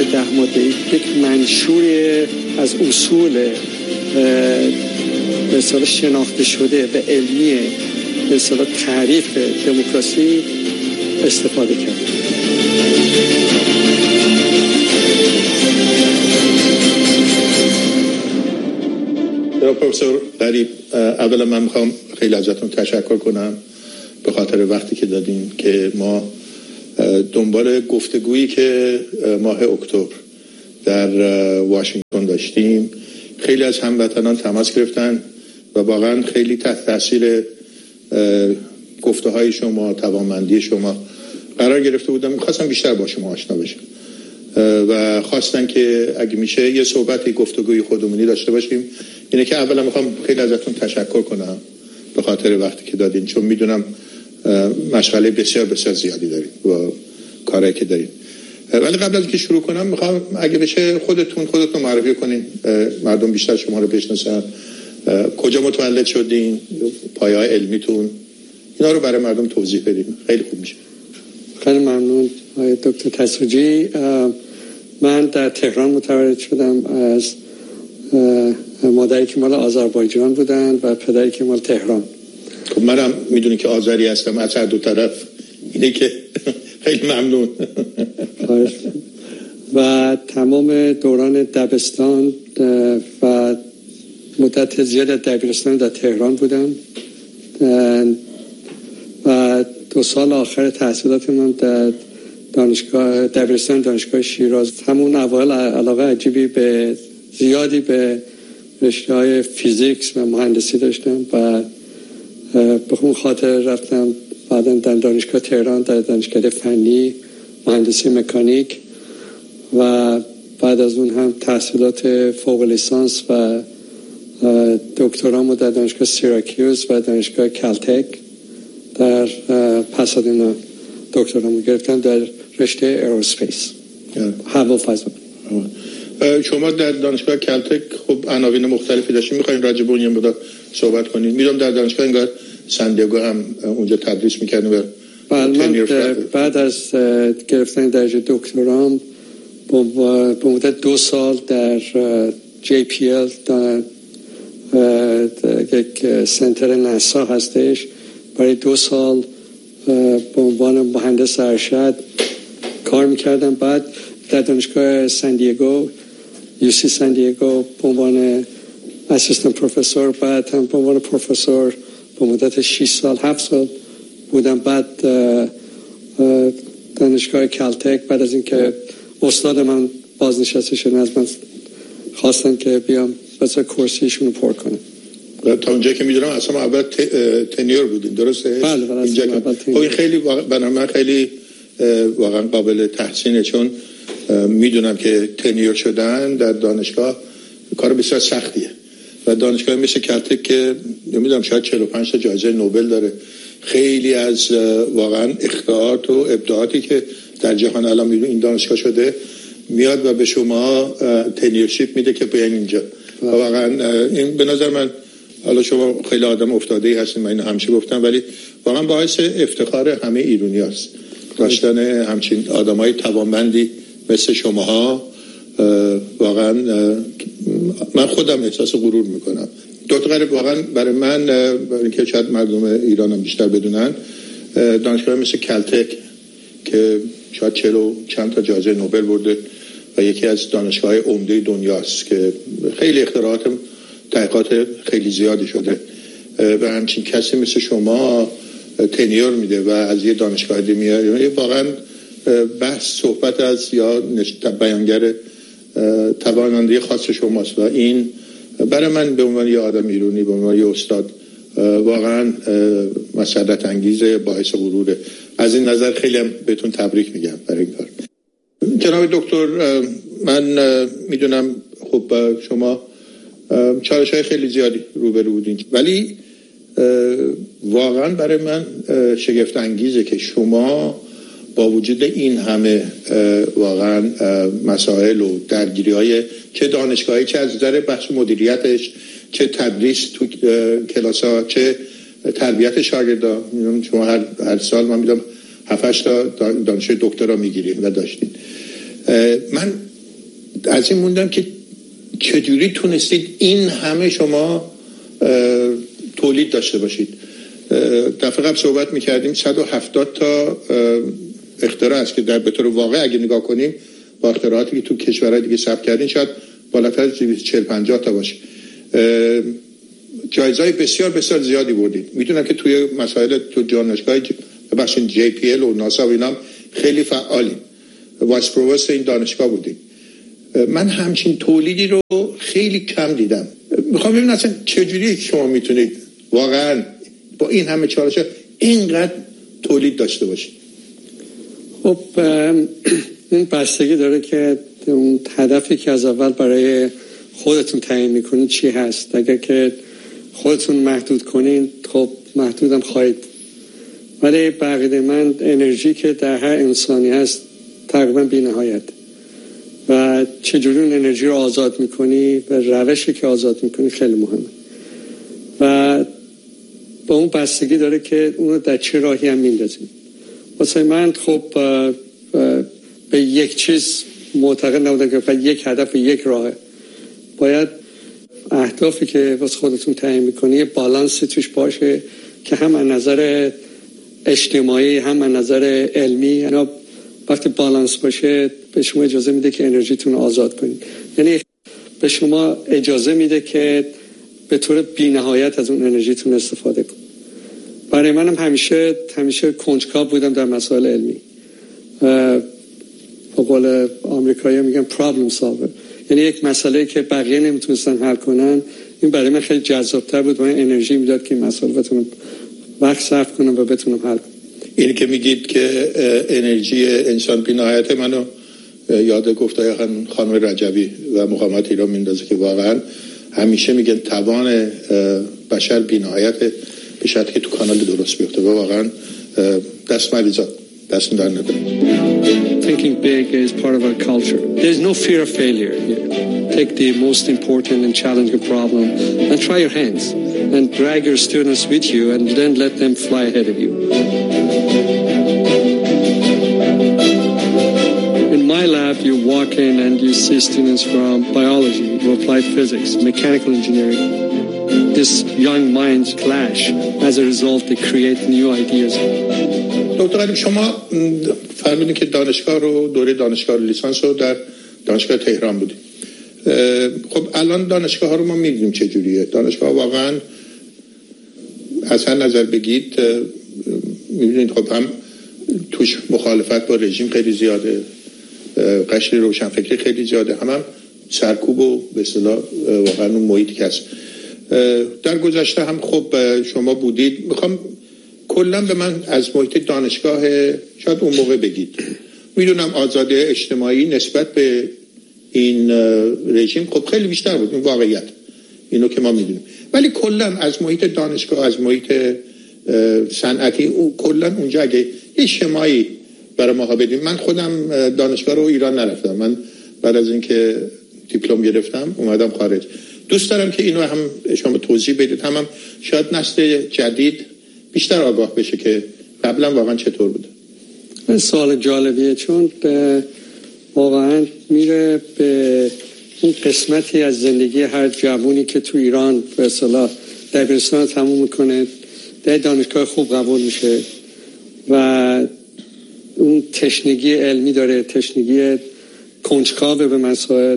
10 ماده‌ای یک منشور از اصول به اصطلاح شناخته شده و علمی به اصطلاح تعریف دموکراسی استفاده کرد. پروفسور غریب، اولا من میخوام خیلی ازتون تشکر کنم به خاطر وقتی که دادین که ما دنبال گفتگویی که ماه اکتبر در واشنگتن داشتیم، خیلی از هموطنان تماس گرفتن و واقعا خیلی تحت تاثیر گفته های شما، توانمندی شما قرار گرفته بودم. میخواستم بیشتر با شما آشنا بشم و خواستن که اگه میشه یه صحبتی گفتگوی خودمونی داشته باشیم. اینه که اولا میخوام خیلی ازتون تشکر کنم به خاطر وقتی که دادین، چون میدونم مشغله بسیار بسیار زیادی دارین و کارهایی که دارین. ولی قبل از که شروع کنم میخوام اگه بشه خودتون معرفی کنین، مردم بیشتر شما رو بشناسن. کجا متولد شدین، پایه‌های علمیتون، اینا رو برای مردم توضیح بدین، خیلی خوب میشه. خیلی ممنون آقای دکتر تسوجی. من در تهران متولد شدم از مادری که مال آذربایجان بودن و پدری که مال تهران. خب منم میدونی که آذری هستم از هر دو طرف. اینه که خیلی ممنون. و تمام دوران دبستان و مدت زیاد دبیرستان در تهران بودم و 2 سال آخر تحصیلات من در دبیرستان دانشگاه شیراز. همون اوایل علاقه عجیبی زیادی به رشته‌های فیزیکس و مهندسی داشتم و به اون خاطر رفتم بعداً در دانشگاه تهران در دانشکده فنی مهندسی مکانیک و بعد از اون هم تحصیلات فوق لیسانس و دکترامو در دانشگاه سیراکیوز و دانشگاه کلتک در پاسادینا دکترامو گرفتم در رشته ایروسپیس، هوافضا. شما در دانشگاه کلتک خب عناوین مختلفی داشتین، می‌خواید راجع به اون یه مقدار صحبت کنید؟ میدونم در دانشگاه انگار سندیگو هم اونجا تدریس می‌کردن. من بعد از گرفتن درجه دکترام به مدت 2 سال در JPL یک سنتر ناسا هستش، برای 2 سال به عنوان مهندس ارشد کار میکردم. بعد در دانشگاه سندیگو UC سندیگو به عنوان اسیستنت پروفسور، بعد هم به عنوان پروفسور به مدت 6 سال 7 سال بودم. بعد دانشگاه کلتک بعد از اینکه استاد من بازنشسته شدن از من خواستن که بیام واسه کورسیشون رو پر کنم. تا اونجایی که میدونم اصلا اول تنیور بودین، درسته؟ بله اینجا این خیلی برای من خیلی واقعا قابل تحسینه، چون میدونم که تنیور شدن در دانشگاه کار بسیار سختیه و دانشگاه مثل کلتک که میدونم شاید 45 تا جایزه نوبل داره، خیلی از واقعا اختراعات و ابداعاتی که در جهان الان میدونم این دانشگاه شده میاد و به شما تنیورشیپ میده که بیاین اینجا. واقعا این به نظر من، حالا شما خیلی آدم افتاده‌ای هستین، من اینو همیشه گفتم، ولی واقعا باعث افتخار همه ایرانیاست داشتن همچین آدمای توانمندی مثل شماها. واقعا من خودم احساس غرور میکنم. دکتر واقعا برای من، برای اینکه شاید مردم ایران هم بیشتر بدونن، دانشگاه مثل کلتک که شاید 40 چند تا جایزه نوبل برده و یکی از دانشگاه‌های عمده دنیاست که خیلی اختراعات تحقیقات خیلی زیادی شده و همچین کسی مثل شما تنیور میده و از یه دانشگاه میاد، واقعا بحث صحبت از یا بیانگر توانمندی خاص شماست و این برای من به عنوان یه آدم ایرانی، به عنوان یه استاد، واقعا مسرت انگیزه، باعث غروره. از این نظر خیلی هم بهتون تبریک میگم برای این کار. جناب دکتر، من میدونم خب شما چالش‌های خیلی زیادی روبرو بودین، ولی واقعا برای من شگفت انگیزه که شما با وجود این همه واقعا مسائل و درگیری‌های چه دانشگاهی، چه از نظر بحث مدیریتش، چه تدریس تو کلاس‌ها، چه تربیت شاگردان، شما هر سال من میدونم 7-8 تا دانشجوی دکترا میگیرین و داشتین. من از این موندم که چجوری تونستید این همه شما تولید داشته باشید. دفعه قبل صحبت میکردیم 170 تا اختراع است که در به طور واقع اگه نگاه کنیم با اختراعاتی که تو کشورهای دیگه ثبت کردین شاید بالاتر از 40-50 تا باشه. جایزهای بسیار بسیار زیادی بردید. میدونم که توی مسائل تو دانشگاه بخشین JPL و ناسا و اینا خیلی فعالین. وایس پرووست این دانشگاه بودیم. من همچین تولیدی رو خیلی کم دیدم. میخوام ببینم اصلا چجوری شما میتونید واقعا با این همه چالش اینقدر تولید داشته باشید؟ خب این بستگی داره که اون هدفی که از اول برای خودتون تعیین میکنید چی هست. اگر که خودتون محدود کنین خب محدودم خواهید. ولی بقیده من انرژی که در هر انسانی هست تقریبا بی نهایت و چجوری اون انرژی رو آزاد میکنی و روشی که آزاد میکنی خیلی مهمه و با اون بستگی داره که اون رو در چه راهی هم میندازیم. واسه من خب به یک چیز معتقد نبودم که فقط یک هدف و یک راهه. باید اهدافی که واسه خودتون تعیین میکنی یه بالانسی توش باشه که هم از نظر اجتماعی هم از نظر علمی، یعنی وقتی بالانس باشه به شما اجازه میده که انرژیتون رو آزاد کنید. یعنی به شما اجازه میده که به طور بی‌نهایت از اون انرژیتون استفاده کنید. برای منم همیشه کنجکاو بودم در مسائل علمی. به قول آمریکایی میگن problem solver، یعنی یک مسئله که بقیه نمیتونستن حل کنن این برای من خیلی جذابتر بود و من انرژی میداد که این مسئله بتونم وقت صرف کنم و بتونم حل کنم. اینی که میگید که انرژی انسان بی‌نهایت منو یاد گفتای خانم رجبی و مقامات ایران میندازه که واقعا همیشه میگن توان بشر بی‌نهایت به شرطی که تو کانال درست بیفته و واقعا دست مریضا دست در نداره. Thinking big is part of our culture. There's no fear of failure here. Take the most important and challenging problem and try your hands and drag your students with you and then let them fly ahead of you. In my lab, you walk in and you see students from biology, applied physics, mechanical engineering. These young minds clash. As a result, they create new ideas. دکتر علی شما فرمودین که دوره دانشگاه لیسانس رو در دانشگاه تهران بودیم. خب الان دانشگاه ها رو ما می‌بینیم چه جوریه. دانشگاه واقعا از هر نظر بگید می‌بینید خب هم توش مخالفت با رژیم خیلی زیاده، قشر روشنفکری خیلی زیاده، هم سرکوب و به اصطلاح واقعا اون محیطی که هست. در گذشته هم خب شما بودید. میخوام کلا به من از محیط دانشگاه شاید اون موقع بگید. میدونم آزادی اجتماعی نسبت به این رژیم خب خیلی بیشتر بود، این واقعیت، اینو که ما میدونیم. ولی کلا از محیط دانشگاه، از محیط صنعتی کلا اونجا اگه یه شمایی برای ما بدیم. من خودم دانشگاه رو ایران نرفتم، من بعد از اینکه دیپلم گرفتم اومدم خارج. دوست دارم که اینو هم شما توضیح بدید، هم شاید نسل جدید بیشتر آگاه بشه که قبلا واقعا چطور بوده. این سوال جالبیه چون واقعا میره به اون قسمتی از زندگی هر جوونی که تو ایران به اصطلاح دبیرستان تموم میکنه، در دانشگاه خوب قبول میشه و اون تشنگی علمی داره، تشنگی کنجکاو به مسائل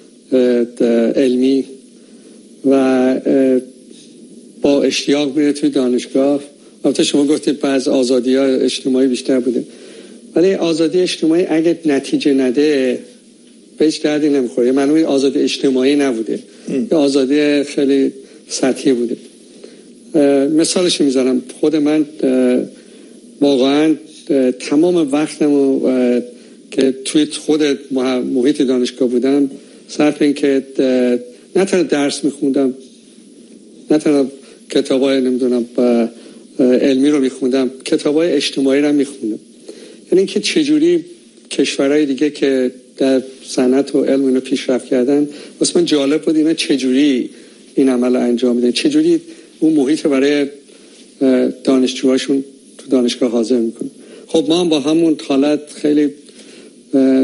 علمی و با اشتیاق میره توی دانشگاه. البته شما گفتید بعض آزادی‌ها اجتماعی بیشتر بوده، ولی آزادی اجتماعی اگه نتیجه نده به هیچ دردی نمیخوره. معلومه آزادی اجتماعی نبوده، یه آزادی خیلی سطحی بوده. مثالش میذارم، خود من واقعا تمام وقتم که توی خود محیط دانشگاه بودم صرف این که نه تنها درس میخوندم، نه تنها کتابای نمیدونم علمی رو میخوندم، کتابای اجتماعی رو میخوندم. یعنی اینکه چجوری کشورهای دیگه که در صنعت و علم اینو پیشرفت کردن واسه من جالب بود اینا چجوری این عمل رو انجام میدن، چجوری اون محیط برای دانشجوهاشون تو دانشگاه حاضر میکنن. خب ما هم با همون حالت خیلی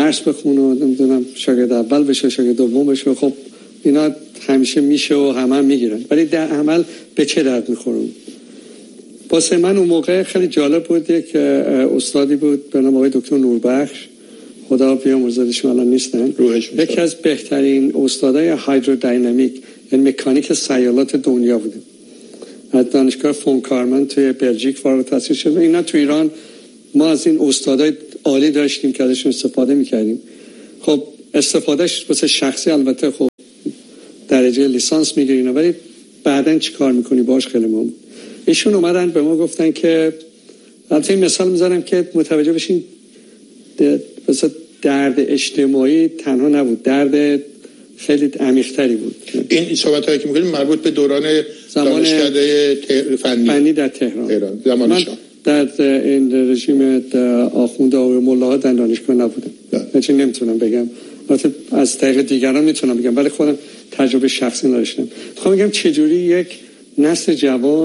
درس بخونه و نمیدونم شاگرد اول بشه شاگرد دوم بشه. خب اینا همیشه میشه و همه هم میگیرن، ولی در عمل به چه درد میخوره؟ واسه من اون موقع خیلی جالب بود. یک استادی بود به نام آقای دکتر نوربخش، خدا بیامرزدشون، الان نیستن. یکی از بهترین استادای هایدرودینامیک یعنی مکانیک سیالات دنیا بوده. از دانشگاه فون کارمن توی بلژیک فارغ التحصیل شده. اینا تو ایران ما از این استادای عالی داشتیم که ازشون استفاده میکردیم. خب استفادهش واسه شخصی البته خب درجه لیسانس میگیرین، ولی بعدن چی کار میکنی باش خیلی مهم. ایشون اومدن به ما گفتن که البته این مثال میذارم که متوجه بشین مثلا درد اجتماعی تنها نبود، درد خیلی عمیق‌تری بود. این صحبتایی که می‌کنیم مربوط به دوران دانشکده فنی در تهران. من در این رژیم آخوند آقای ملاها در دانشگاه نبودم، چون نمیتونم بگم. البته از طریق دیگران میتونم بگم، ولی خودم تجربه شخصی نداشتم. میخوام بگم چجوری یک نسل جوان